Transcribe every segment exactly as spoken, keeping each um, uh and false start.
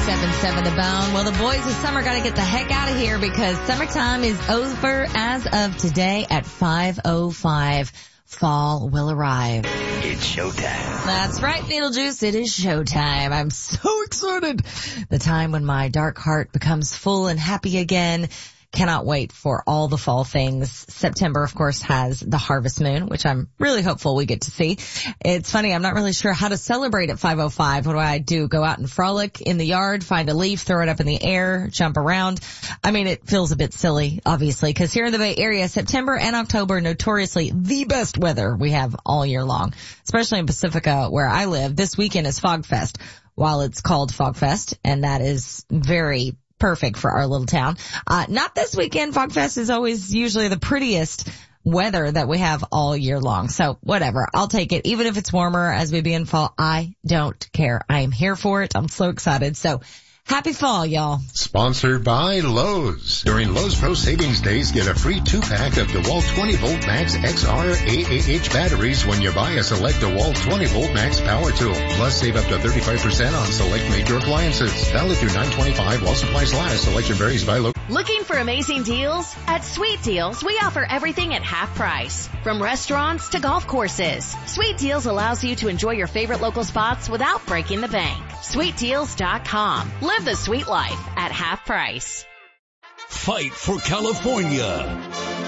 seven seven The Bone. Well, the boys of summer got to get the heck out of here because summertime is over as of today at five oh five. Fall will arrive. It's showtime. That's right, Beetlejuice. It is showtime. I'm so excited. The time when my dark heart becomes full and happy again. Cannot wait for all the fall things. September, of course, has the harvest moon, which I'm really hopeful we get to see. It's funny, I'm not really sure how to celebrate at five oh five. What do I do? Go out and frolic in the yard, find a leaf, throw it up in the air, jump around? I mean, it feels a bit silly, obviously, because here in the Bay Area, September and October are notoriously the best weather we have all year long, especially in Pacifica where I live. This weekend is Fog Fest, while it's called Fog Fest, and that is very perfect for our little town. Uh, not this weekend. Fogfest is always usually the prettiest weather that we have all year long. So whatever. I'll take it. Even if it's warmer as we be in fall, I don't care. I am here for it. I'm so excited. So happy fall, y'all. Sponsored by Lowe's. During Lowe's Pro Savings Days, get a free two-pack of DeWalt twenty volt Max X R A A H batteries when you buy a select DeWalt twenty volt Max power tool. Plus, save up to thirty-five percent on select major appliances. Valid through nine twenty-five while supplies last. Selection varies by location. Looking for amazing deals? At Sweet Deals, we offer everything at half price. From restaurants to golf courses. Sweet Deals allows you to enjoy your favorite local spots without breaking the bank. Sweet Deals dot com. Live the sweet life at half price. Fight for California.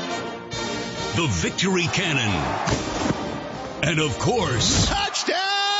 The Victory Cannon. And of course, touchdown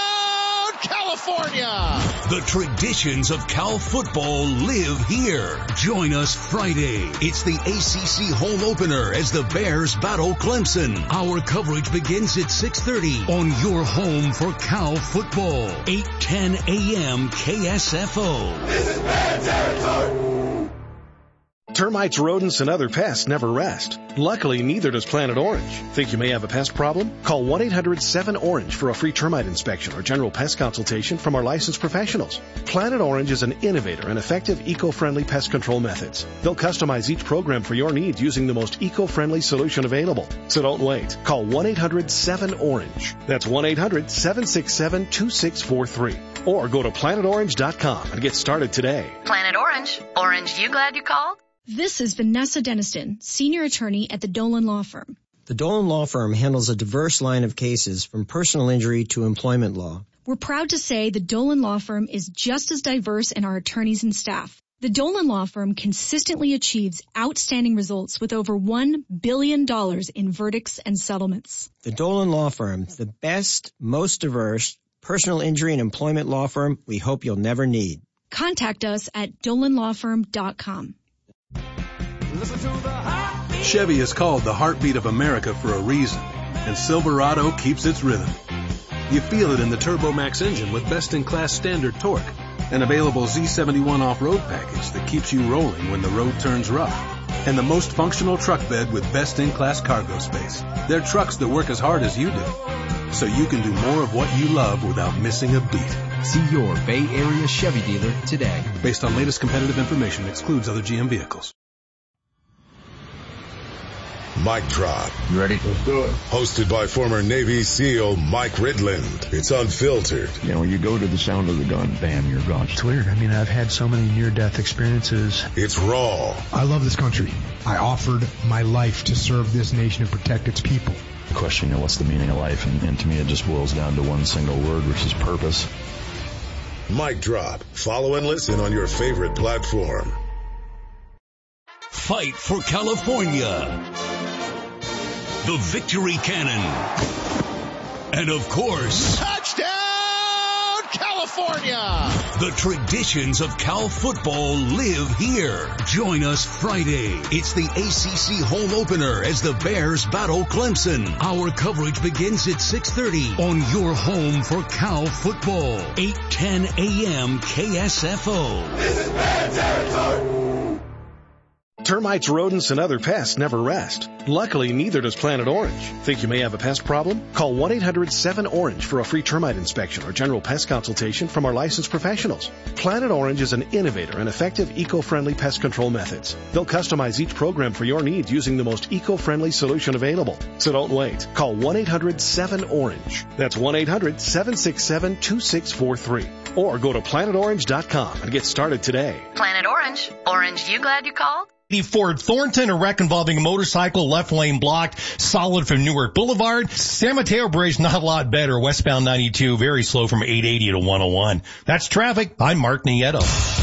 California! The traditions of Cal football live here. Join us Friday. It's the A C C home opener as the Bears battle Clemson. Our coverage begins at six thirty on your home for Cal football. eight ten a.m. K S F O. This is Bear territory. Termites, rodents, and other pests never rest. Luckily, neither does Planet Orange. Think you may have a pest problem? Call one eight hundred seven orange for a free termite inspection or general pest consultation from our licensed professionals. Planet Orange is an innovator and effective eco-friendly pest control methods. They'll customize each program for your needs using the most eco-friendly solution available. So don't wait. Call one eight hundred seven orange. That's one eight hundred seven six seven two six four three. Or go to planet orange dot com and get started today. Planet Orange. Orange, you glad you called? This is Vanessa Deniston, senior attorney at the Dolan Law Firm. The Dolan Law Firm handles a diverse line of cases from personal injury to employment law. We're proud to say the Dolan Law Firm is just as diverse in our attorneys and staff. The Dolan Law Firm consistently achieves outstanding results with over one billion dollars in verdicts and settlements. The Dolan Law Firm, the best, most diverse personal injury and employment law firm we hope you'll never need. Contact us at dolan law firm dot com. Chevy is called the heartbeat of America for a reason, and Silverado keeps its rhythm. You feel it in the TurboMax engine with best-in-class standard torque, an available Z seventy-one off-road package that keeps you rolling when the road turns rough, and the most functional truck bed with best-in-class cargo space. They're trucks that work as hard as you do, so you can do more of what you love without missing a beat. See your Bay Area Chevy dealer today. Based on latest competitive information, excludes other G M vehicles. Mic Drop. You ready? Let's do it. Hosted by former Navy SEAL Mike Ridland. It's unfiltered. You know, when you go to the sound of the gun, bam, you're gone. It's weird. I mean, I've had so many near-death experiences. It's raw. I love this country. I offered my life to serve this nation and protect its people. The question, you know, what's the meaning of life? And, and to me, it just boils down to one single word, which is purpose. Mic Drop. Follow and listen on your favorite platform. Fight for California. The Victory Cannon. And of course, touchdown California! The traditions of Cal football live here. Join us Friday. It's the A C C home opener as the Bears battle Clemson. Our coverage begins at six thirty on your home for Cal football. eight ten a.m. K S F O. This is Bear territory. Termites, rodents, and other pests never rest. Luckily, neither does Planet Orange. Think you may have a pest problem? Call one eight hundred seven orange for a free termite inspection or general pest consultation from our licensed professionals. Planet Orange is an innovator and effective eco-friendly pest control methods. They'll customize each program for your needs using the most eco-friendly solution available. So don't wait. Call one eight hundred seven orange. That's one eight hundred seven six seven two six four three. or go to planet orange dot com and get started today. Planet Orange. Orange, you glad you called? Ford Thornton, a wreck involving a motorcycle, left lane blocked, solid from Newark Boulevard. San Mateo Bridge, not a lot better. Westbound ninety-two, very slow from eight eighty to one oh one. That's traffic. I'm Mark Nieto.